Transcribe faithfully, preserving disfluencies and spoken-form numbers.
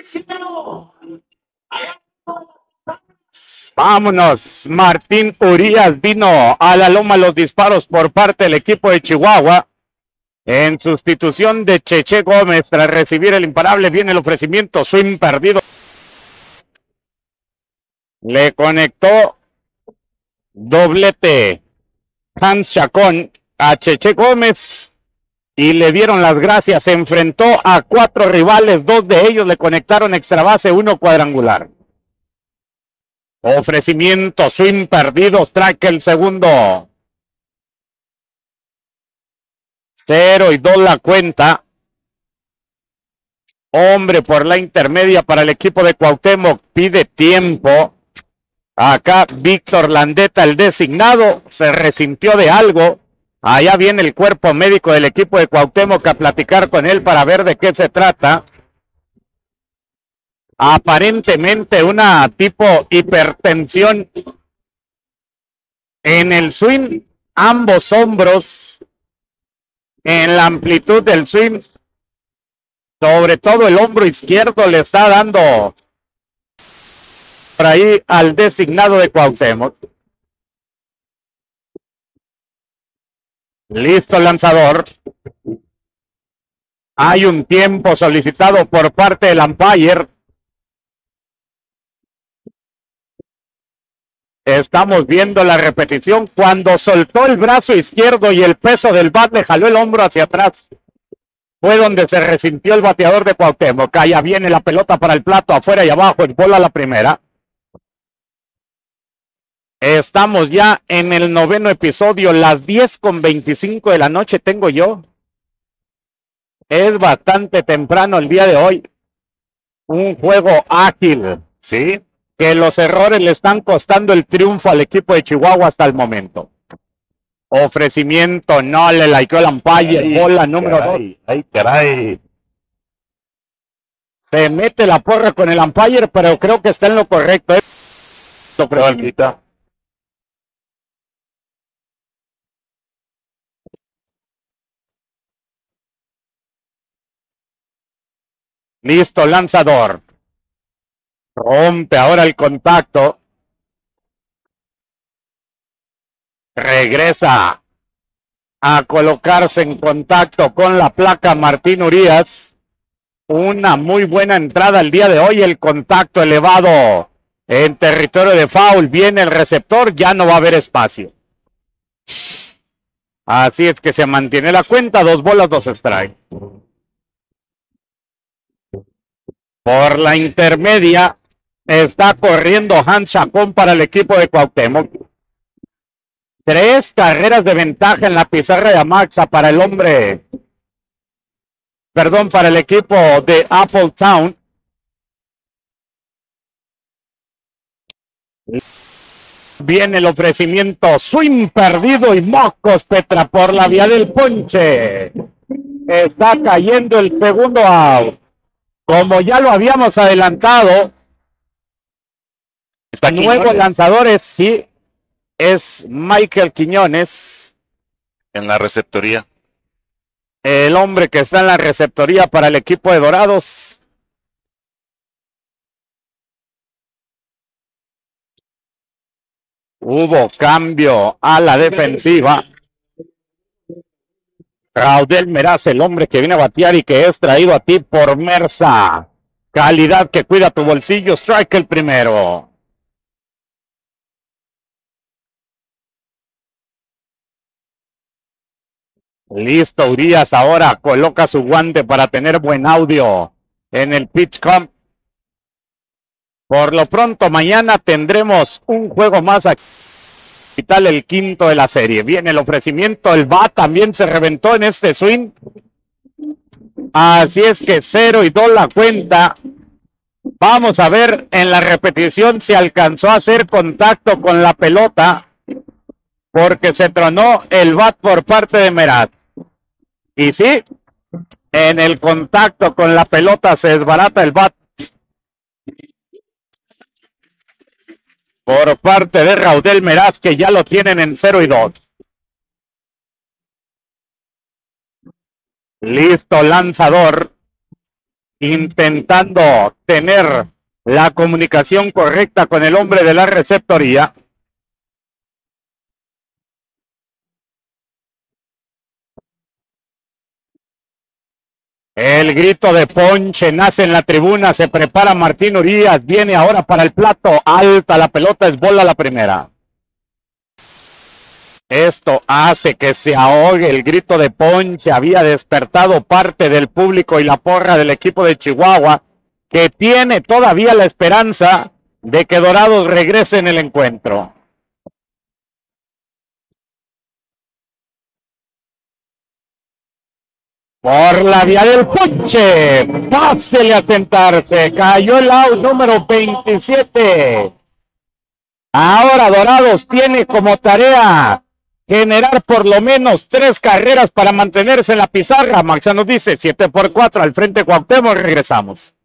Vámonos, Martín Urias vino a la loma los disparos por parte del equipo de Chihuahua. En sustitución de Cheche Gómez, tras recibir el imparable, viene el ofrecimiento, swing perdido. Le conectó doblete Hans Chacón a Cheche Gómez y le dieron las gracias. Se enfrentó a cuatro rivales, dos de ellos le conectaron extra base, uno cuadrangular. Ofrecimiento, swing perdido, strike el segundo. Cero y dos la cuenta. Hombre por la intermedia para el equipo de Cuauhtémoc, pide tiempo. Acá Víctor Landeta, el designado, se resintió de algo. Allá viene el cuerpo médico del equipo de Cuauhtémoc a platicar con él para ver de qué se trata. Aparentemente una tipo hipertensión en el swing, ambos hombros, en la amplitud del swing, sobre todo el hombro izquierdo le está dando por ahí al designado de Cuauhtémoc. Listo el lanzador. Hay un tiempo solicitado por parte del umpire. Estamos viendo la repetición. Cuando soltó el brazo izquierdo y el peso del bat le jaló el hombro hacia atrás, fue donde se resintió el bateador de Cuauhtémoc. Allá viene la pelota para el plato, afuera y abajo, es bola la primera. Estamos ya en el noveno episodio, las diez con veinticinco de la noche tengo yo. Es bastante temprano el día de hoy. Un juego ágil, ¿sí? Que los errores le están costando el triunfo al equipo de Chihuahua hasta el momento. Ofrecimiento, no le likeó el umpire, bola número dos. Ay, caray. Se mete la porra con el umpire, pero creo que está en lo correcto. ¿eh? Alquita. Listo, lanzador. Rompe ahora el contacto. Regresa a colocarse en contacto con la placa Martín Urias. Una muy buena entrada el día de hoy. El contacto elevado en territorio de foul. Viene el receptor. Ya no va a haber espacio. Así es que se mantiene la cuenta. Dos bolas, dos strikes. Por la intermedia está corriendo Hans Chacón para el equipo de Cuauhtémoc. Tres carreras de ventaja en la pizarra de Amaxa para el hombre, perdón, para el equipo de Appletown. Viene el ofrecimiento, swing perdido y mocos, Petra, por la vía del ponche. Está cayendo el segundo out. Como ya lo habíamos adelantado, Está nuevos lanzadores, sí, es Michael Quiñones, en la receptoría. el hombre que está en la receptoría para el equipo de Dorados. Hubo cambio a la defensiva. Raudel Meraz, el hombre que viene a batear y que es traído a ti por Mersa. Calidad que cuida tu bolsillo. Strike el primero. Listo, Urias ahora coloca su guante para tener buen audio en el pitch comp. Por lo pronto, mañana tendremos un juego más aquí. Tal el quinto de la serie. Viene el ofrecimiento, el bat también se reventó en este swing. Así es que cero y dos la cuenta. Vamos a ver en la repetición si alcanzó a hacer contacto con la pelota, porque se tronó el bat por parte de Meraz. Y sí, en el contacto con la pelota se desbarata el bat por parte de Raudel Meraz, que ya lo tienen en cero y dos. Listo, lanzador. intentando tener la comunicación correcta con el hombre de la receptoría. El grito de ponche nace en la tribuna, se prepara Martín Urías, viene ahora para el plato, alta la pelota, es bola la primera. Esto hace que se ahogue el grito de ponche, había despertado parte del público y la porra del equipo de Chihuahua, que tiene todavía la esperanza de que Dorados regrese en el encuentro. Por la vía del ponche, pásele a sentarse, cayó el out número veintisiete. Ahora Dorados tiene como tarea generar por lo menos tres carreras para mantenerse en la pizarra. Maxa nos dice siete por cuatro al frente Cuauhtémoc, regresamos.